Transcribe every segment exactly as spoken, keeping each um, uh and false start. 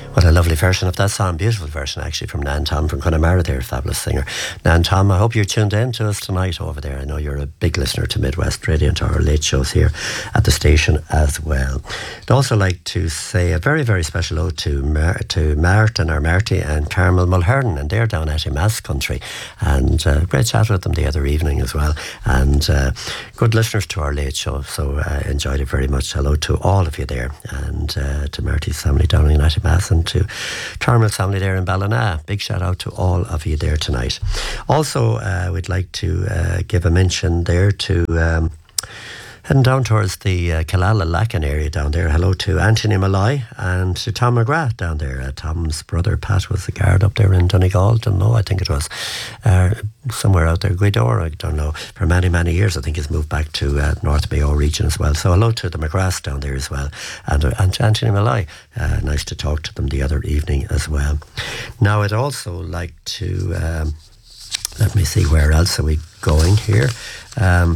What a lovely version of that song. Beautiful version, actually, from Nan Tom from Connemara there, fabulous singer. Nan Tom, I hope you're tuned in to us tonight over there. I know you're a big listener to Midwest Radio and to our late shows here at the station as well. I'd also like to say a very, very special ode to, Mar- to Martin or Marty and Carmel Mulhern, and they're down at Imass Country. And uh, great chat with them the other evening as well. And uh, good listeners to our late show, so I uh, enjoyed it very much. Hello to all of you there, and uh, to Marty's family down in Imass, and to Carmel's family there in Ballina. Big shout out to all of you there tonight. Also, uh, we'd like to uh, give a mention there to um, heading down towards the uh, Killala Lacan area down there. Hello to Anthony Malloy and to Tom McGrath down there. Uh, Tom's brother Pat was the guard up there in Donegal. Don't know, I think it was uh, somewhere out there, Guidor, I don't know. For many, many years, I think he's moved back to uh, North Mayo region as well. So hello to the McGraths down there as well. And, uh, and to Anthony Malloy. Uh, nice to talk to them the other evening as well. Now, I'd also like to, um, let me see, where else are we going here? Um,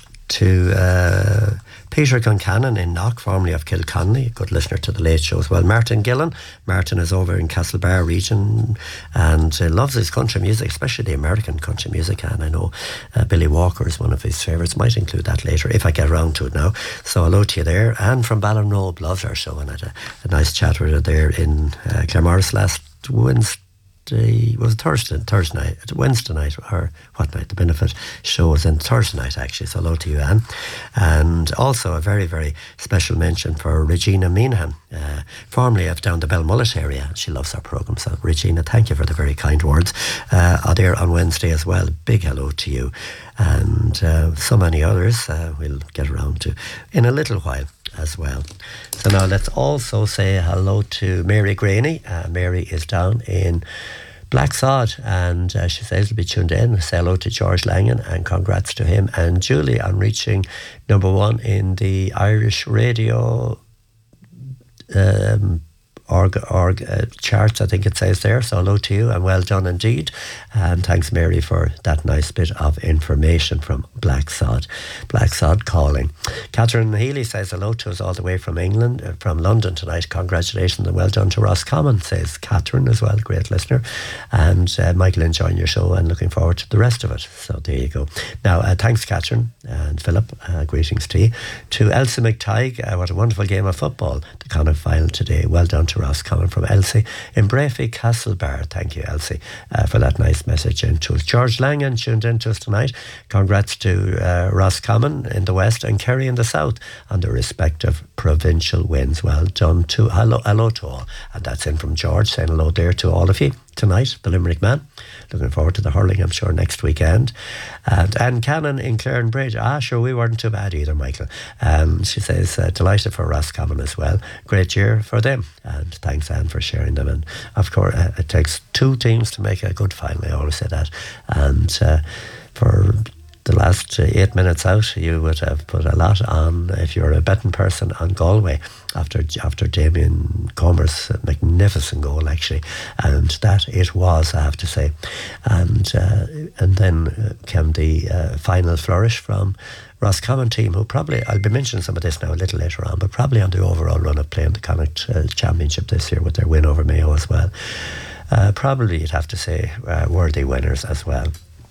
to uh, Peter Guncannon in Knock, formerly of Kilconnelly, a good listener to the late show as well. Martin Gillen. Martin is over in Castlebar region and uh, loves his country music, especially the American country music, and I know uh, Billy Walker is one of his favourites. Might include that later if I get around to it now. So hello to you there. And from Ballinrobe, loves our show, and I had a, a nice chat with her there in uh, Claremorris last Wednesday. It was Thursday, Thursday night, Wednesday night, or what night? The benefit show was in Thursday night, actually. So hello to you, Anne. And also a very, very special mention for Regina Meehan, uh, formerly of down the Belmullet area. She loves our programme. So Regina, thank you for the very kind words. Uh, are there on Wednesday as well. Big hello to you. And uh, so many others uh, we'll get around to in a little while as well. So now let's also say hello to Mary Graney. Uh, Mary is down in Blacksod, and uh, she says to be tuned in. Say hello to George Langan and congrats to him and Julie on reaching number one in the Irish radio um, org, org uh, charts, I think it says there. So hello to you and well done indeed. And thanks, Mary, for that nice bit of information from Blacksod. Blacksod calling. Catherine Healy says hello to us all the way from England, uh, from London tonight. Congratulations and well done to Roscommon, says Catherine as well, great listener. And uh, Michael, enjoying your show and looking forward to the rest of it. So there you go. Now, uh, thanks, Catherine and Philip. Uh, greetings to you. To Elsie McTighe, uh, what a wonderful game of football. The Connacht final today. Well done to Roscommon from Elsie in Brafey Castlebar. Thank you, Elsie, uh, for that nice message into us. George Langan tuned into us tonight. Congrats to uh, Roscommon in the west and Kerry in the south on their respective provincial wins. Well done to hello, hello to all. And that's in from George, saying hello there to all of you tonight, the Limerick man. Looking forward to the hurling, I'm sure, next weekend. And Anne Cannon in Clarenbridge. Ah, sure, we weren't too bad either, Michael. Um, she says, uh, delighted for Roscommon as well. Great year for them. And thanks, Anne, for sharing them. And of course, uh, it takes two teams to make a good final. I always say that. And uh, for the last uh, eight minutes out, you would have put a lot on, if you're a betting person, on Galway after after Damien Comer's magnificent goal, actually. And that it was, I have to say. And uh, and then uh, came the uh, final flourish from Roscommon team, who probably, I'll be mentioning some of this now a little later on, but probably on the overall run of playing the Connacht uh, Championship this year with their win over Mayo as well. Uh, probably, you'd have to say, uh, worthy winners as well.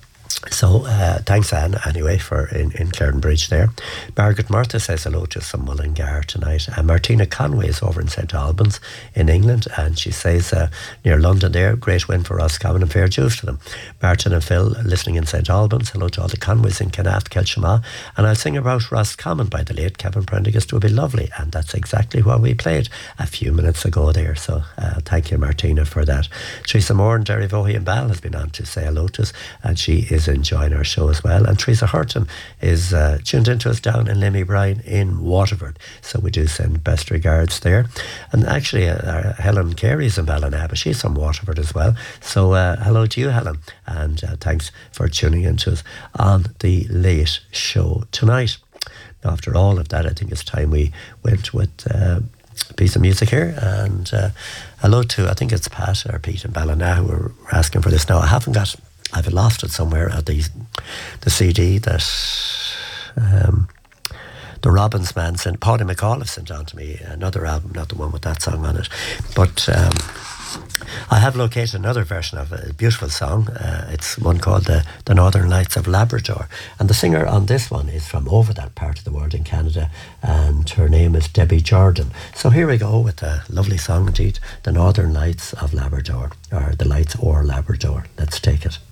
So uh, thanks, Anne, anyway, for in, in Clarenbridge there. Margaret Martha says hello to some Mullingar tonight. And Martina Conway is over in Saint Albans in England, and she says uh, near London there, great win for Roscommon and fair dues to them. Martin and Phil listening in Saint Albans. Hello to all the Conways in Canaft, Kelshama. And I'll sing about Roscommon by the late Kevin Prendergast. It will be lovely, and that's exactly what we played a few minutes ago there. So uh, thank you, Martina, for that. Teresa Moore and Derry Vohey and Ball has been on to say hello to us, and she is enjoying our show as well. And Teresa Hurton is uh, tuned into us down in Lemmy Bryan in Waterford, so we do send best regards there. And actually uh, uh, Helen Carey is in Ballina, but she's from Waterford as well, so uh, hello to you, Helen, and uh, thanks for tuning into us on the late show tonight. Now, after all of that, I think it's time we went with uh, a piece of music here. And uh, hello to, I think it's Pat or Pete in Ballina who are asking for this now. I haven't got I've lost it somewhere at the the C D that um, the Robbins Man sent, Paddy McAuliffe sent on to me another album, not the one with that song on it, but um, I have located another version of a beautiful song. Uh, it's one called the, the Northern Lights of Labrador, and the singer on this one is from over that part of the world in Canada, and her name is Debbie Jordan. So here we go with a lovely song indeed, The Northern Lights of Labrador, or The Lights o'er Labrador. Let's take it.